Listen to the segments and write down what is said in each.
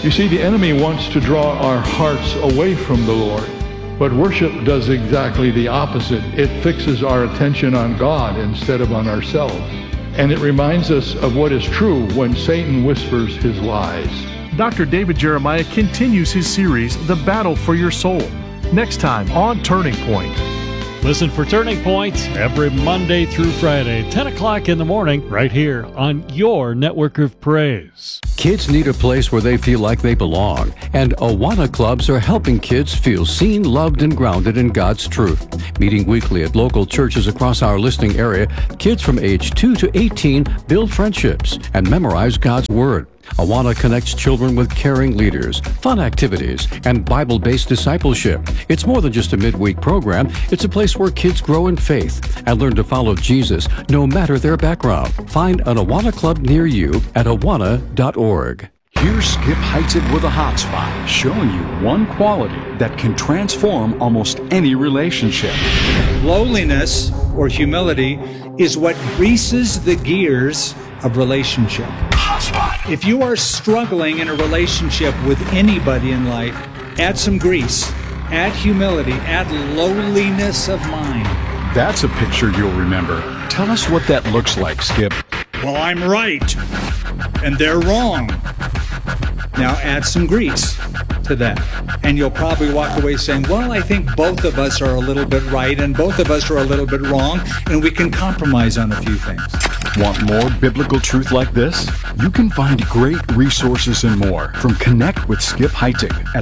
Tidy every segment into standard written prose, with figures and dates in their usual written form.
You see, the enemy wants to draw our hearts away from the Lord. But worship does exactly the opposite. It fixes our attention on God instead of on ourselves. And it reminds us of what is true when Satan whispers his lies. Dr. David Jeremiah continues his series, The Battle for Your Soul, next time on Turning Point. Listen for Turning Point every Monday through Friday, 10 o'clock in the morning, right here on your network of praise. Kids need a place where they feel like they belong, and Awana clubs are helping kids feel seen, loved, and grounded in God's truth. Meeting weekly at local churches across our listening area, kids from age 2 to 18 build friendships and memorize God's Word. Awana connects children with caring leaders, fun activities, and Bible-based discipleship. It's more than just a midweek program. It's a place where kids grow in faith and learn to follow Jesus no matter their background. Find an Awana club near you at awana.org. Here's Skip Heitzig with a hotspot, showing you one quality that can transform almost any relationship. Lowliness or humility is what greases the gears of relationship. If you are struggling in a relationship with anybody in life, add some grease, add humility, add lowliness of mind. That's a picture you'll remember. Tell us what that looks like, Skip. Well, I'm right, and they're wrong. Now add some grease to that, and you'll probably walk away saying, well, I think both of us are a little bit right, and both of us are a little bit wrong, and we can compromise on a few things. Want more biblical truth like this? You can find great resources and more from Connect with Skip Heitzig at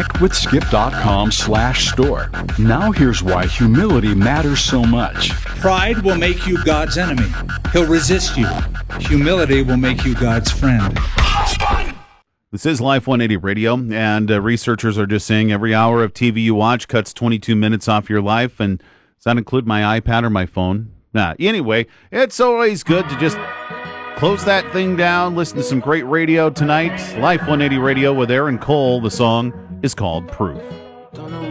connectwithskip.com/store. Now here's why humility matters so much. Pride will make you God's enemy. He'll resist you. Humility will make you God's friend. This is Life 180 Radio, and researchers are just saying every hour of TV you watch cuts 22 minutes off your life, and does that include my iPad or my phone? Nah. Anyway, it's always good to just close that thing down, listen to some great radio tonight. Life 180 Radio with Aaron Cole. The song is called Proof.